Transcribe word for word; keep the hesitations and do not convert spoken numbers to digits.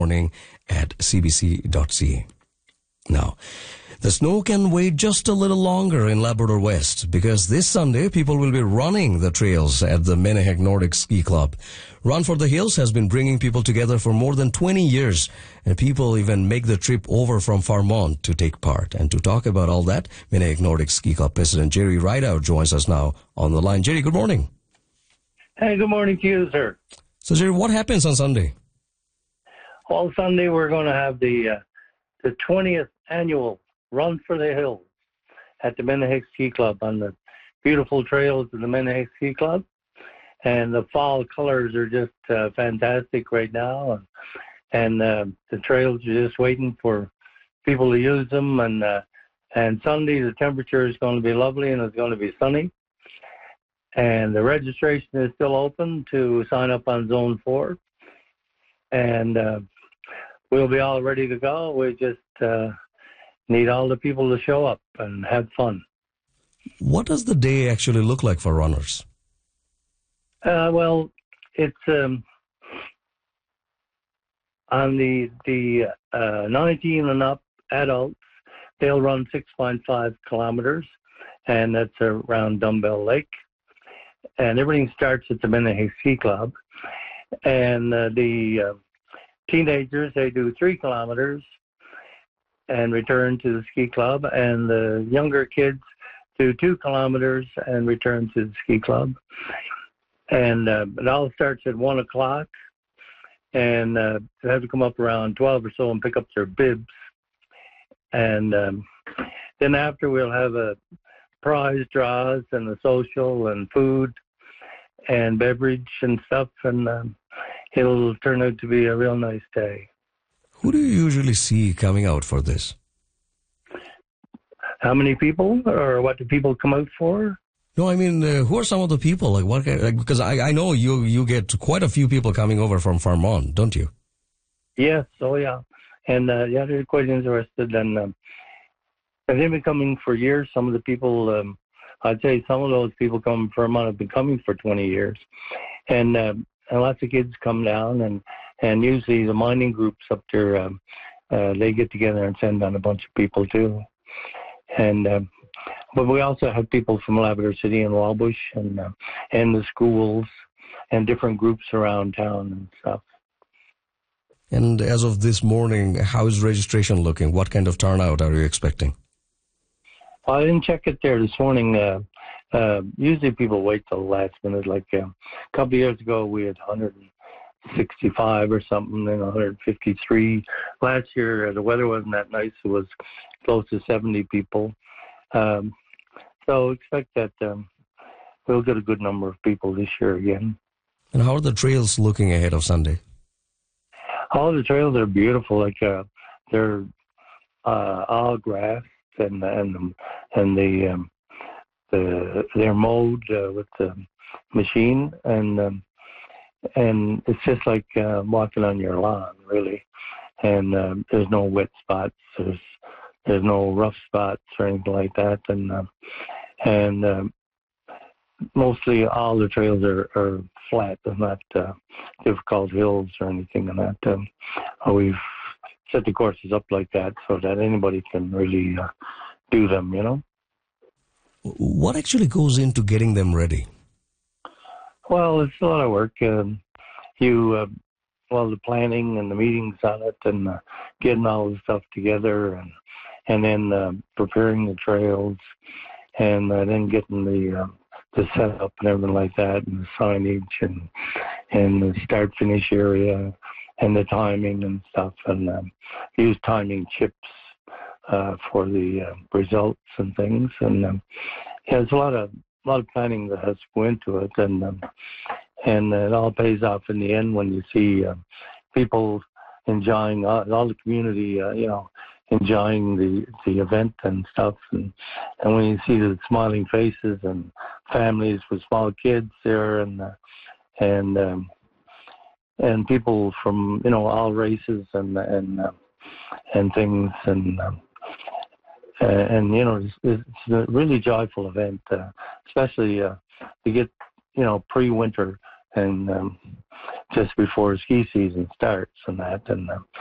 morning at c b c dot c a. Now, the snow can wait just a little longer in Labrador West because this Sunday people will be running the trails at the Menehek Nordic Ski Club. Run for the Hills has been bringing people together for more than twenty years, and people even make the trip over from Farmont to take part. And to talk about all that, Menehek Nordic Ski Club President Jerry Rideout joins us now on the line. Jerry, good morning. Hey, good morning to you, sir. So, Jerry, what happens on Sunday? Well, Sunday we're going to have the uh, the twentieth annual Run for the Hills at the Menehek Ski Club on the beautiful trails of the Menehek Ski Club. And the fall colors are just uh, fantastic right now. And, and uh, the trails are just waiting for people to use them. And, uh, and Sunday, the temperature is going to be lovely and it's going to be sunny. And the registration is still open to sign up on Zone four. And uh, we'll be all ready to go. We just uh, need all the people to show up and have fun. What does the day actually look like for runners? Uh, well, it's um, on the the uh, nineteen and up adults. They'll run six point five kilometers, and that's around Dumbbell Lake. And everything starts at the Menehek Ski Club. And uh, the uh, teenagers, they do three kilometers and return to the ski club. And the younger kids do two kilometers and return to the ski club. And uh, it all starts at one o'clock. And uh, they have to come up around twelve or so and pick up their bibs. And um, then after we'll have a prize draws and a social and food and beverage and stuff. And um, it'll turn out to be a real nice day. Who do you usually see coming out for this? How many people, or what do people come out for? No, I mean, uh, who are some of the people? Like, what? Like, because I, I know you you get quite a few people coming over from Farmont, don't you? Yes, oh yeah, and uh, yeah, they're quite interested, and um, and they've been coming for years. Some of the people, um, I'd say, some of those people coming from Farmont have been coming for twenty years, and uh, and lots of kids come down, and and usually the mining groups up there, um, uh, they get together and send down a bunch of people too, and. Um, But we also have people from Labrador City and Walbush and uh, and the schools and different groups around town and stuff. And as of this morning, how is registration looking? What kind of turnout are you expecting? Well, I didn't check it there this morning. Uh, uh, usually people wait till the last minute. Like uh, a couple of years ago, we had one hundred sixty-five or something, and one hundred fifty-three. Last year, uh, the weather wasn't that nice. It was close to seventy people. Um, So expect that um, we'll get a good number of people this year again. And how are the trails looking ahead of Sunday? All the trails are beautiful. Like uh, they're uh, all grass and and and the um, the they're mowed uh, with the machine, and um, and it's just like uh, walking on your lawn, really. And um, there's no wet spots. There's There's no rough spots or anything like that, and uh, and um, mostly all the trails are, are flat. They're not uh, difficult hills or anything like that. Um, we've set the courses up like that so that anybody can really uh, do them. You know. What actually goes into getting them ready? Well, it's a lot of work. Um, you. Uh, well, the planning and the meetings on it, and uh, getting all the stuff together, and and then uh, preparing the trails, and uh, then getting the uh, the setup and everything like that, and the signage, and and the start finish area, and the timing and stuff, and um, use timing chips uh, for the uh, results and things, and um, yeah, there's a lot of a lot of planning that has to go into it, and. Um, And it all pays off in the end when you see uh, people enjoying, uh, all the community, uh, you know, enjoying the, the event and stuff. And, and when you see the smiling faces and families with small kids there, and uh, and um, and people from, you know, all races and and uh, and things, and um, uh, and you know, it's, it's a really joyful event, uh, especially uh, to get, you know, pre-winter and um, just before ski season starts and that. And uh,